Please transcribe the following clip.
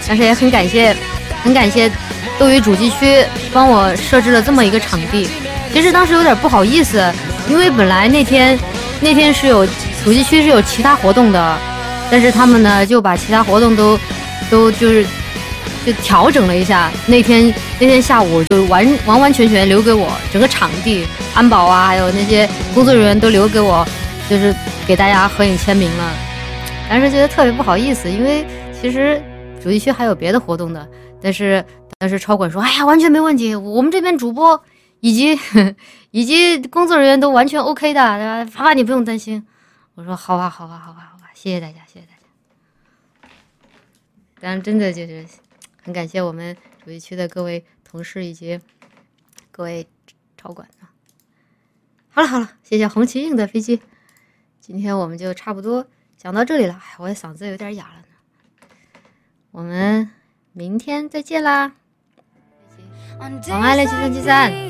但是也很感谢斗鱼主机区帮我设置了这么一个场地。其实当时有点不好意思，因为本来那天是有主机区是有其他活动的，但是他们呢就把其他活动都就调整了一下。那天下午就完全留给我，整个场地安保啊，还有那些工作人员都留给我，就是给大家合影签名了。但是觉得特别不好意思，因为其实主题区还有别的活动的，但是超管说，哎呀，完全没问题，我们这边主播以及工作人员都完全 OK 的，爸爸你不用担心。我说好吧，谢谢大家。当然真的就是很感谢我们主题区的各位同事以及各位超管啊。好了，谢谢红旗印的飞机，今天我们就差不多讲到这里了。我的嗓子有点哑了呢，我们明天再见啦，晚安了，7373。